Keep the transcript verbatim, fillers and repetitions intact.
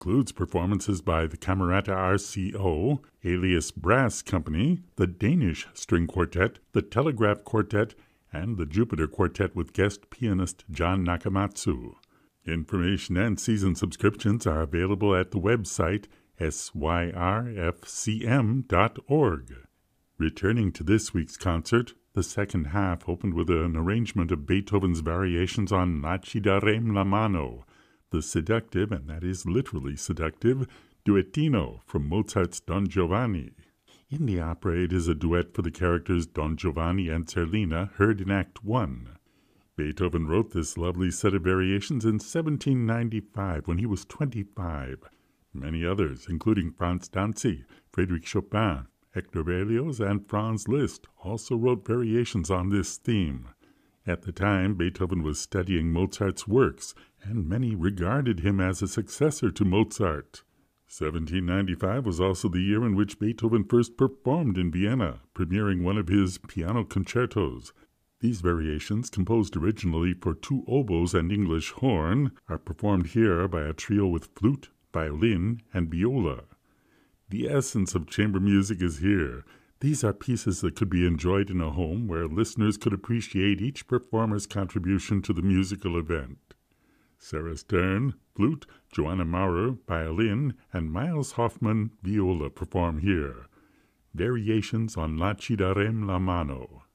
includes performances by the Camerata R C O, Alias Brass Company, the Danish String Quartet, the Telegraph Quartet, and the Jupiter Quartet with guest pianist John Nakamatsu. Information and season subscriptions are available at the website S Y R F C M dot org. Returning to this week's concert, the second half opened with an arrangement of Beethoven's variations on La ci darem la mano, the seductive, and that is literally seductive, duettino from Mozart's Don Giovanni. In the opera, it is a duet for the characters Don Giovanni and Zerlina, heard in Act One. Beethoven wrote this lovely set of variations in seventeen ninety-five, when he was twenty-five. Many others, including Franz Danzig, Frédéric Chopin, Hector Berlioz, and Franz Liszt, also wrote variations on this theme. At the time, Beethoven was studying Mozart's works, and many regarded him as a successor to Mozart. seventeen ninety-five was also the year in which Beethoven first performed in Vienna, premiering one of his piano concertos. These variations, composed originally for two oboes and English horn, are performed here by a trio with flute, violin, and viola. The essence of chamber music is here. These are pieces that could be enjoyed in a home where listeners could appreciate each performer's contribution to the musical event. Sarah Stern, flute, Joanna Maurer, violin, and Miles Hoffman, viola, perform here. Variations on La ci darem la mano.